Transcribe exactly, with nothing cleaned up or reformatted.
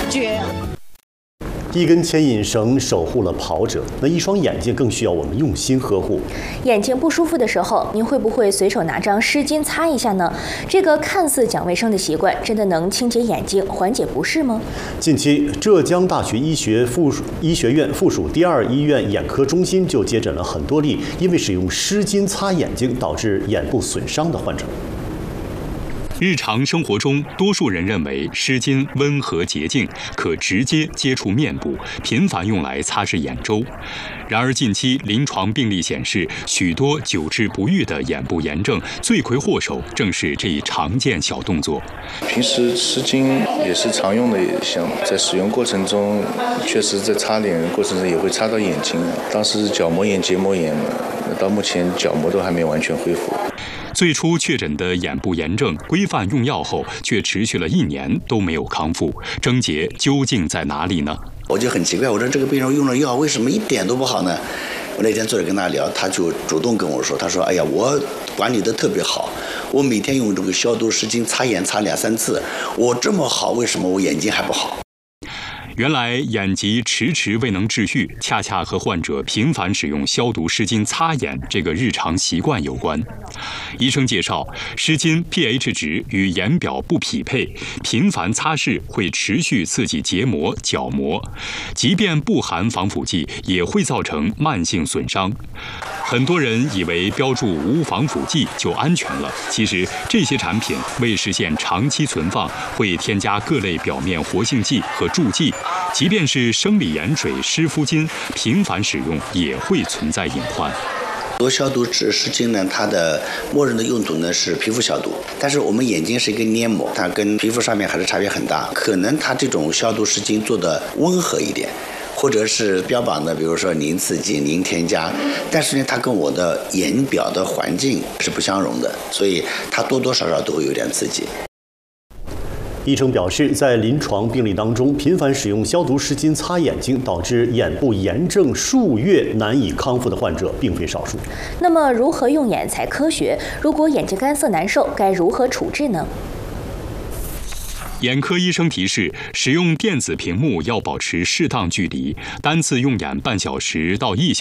觉。 一根牵引绳守护了跑者，那一双眼睛更需要我们用心呵护。 眼睛不舒服的时候，您会不会随手拿张湿巾擦一下呢？这个看似讲卫生的习惯，真的能清洁眼睛、缓解不适吗？ 近期，浙江大学医学附属医学院附属第二医院眼科中心就接诊了很多例因为使用湿巾擦眼睛导致眼部损伤的患者。 日常生活中，多数人认为湿巾温和洁净，可直接接触面部，频繁用来擦拭眼周。然而，近期临床病例显示，许多久治不愈的眼部炎症，罪魁祸首正是这一常见小动作。 平时湿巾也是常用的一项，在使用过程中，确实在擦脸过程中也会擦到眼睛。当时是角膜炎、结膜炎，到目前角膜都还没完全恢复。 最初确诊的眼部炎症，规范用药后却持续了一年都没有康复，症结究竟在哪里呢？ 我就很奇怪，我说这个病人用了药，为什么一点都不好呢？我那天坐着跟他聊，他就主动跟我说，他说：“哎呀，我管理得特别好，我每天用这个消毒湿巾擦眼擦两三次，我这么好，为什么我眼睛还不好？” 原来眼疾迟迟未能治愈，恰恰和患者频繁使用消毒湿巾擦眼这个日常习惯有关。医生介绍，湿巾 pH 值与眼表不匹配，频繁擦拭会持续刺激结膜、角膜，即便不含防腐剂，也会造成慢性损伤。很多人以为标注无防腐剂就安全了，其实这些产品为实现长期存放，会添加各类表面活性剂和助剂。即便是生理盐水、湿敷巾，频繁使用也会存在隐患。 多消毒湿湿巾呢，它的默认的用途呢是皮肤消毒，但是我们眼睛是一个黏膜，它跟皮肤上面还是差别很大。可能它这种消毒湿巾做的温和一点，或者是标榜的，比如说零刺激、零添加，但是呢，它跟我的眼表的环境是不相容的，所以它多多少少都会有点刺激。 医生表示，在临床病例当中，频繁使用消毒湿巾擦眼睛，导致眼部炎症数月难以康复的患者并非少数。 那么，如何用眼才科学？如果眼睛干涩难受，该如何处置呢？ 眼科医生提示，使用电子屏幕要保持适当距离，单次用眼半小时到一小时。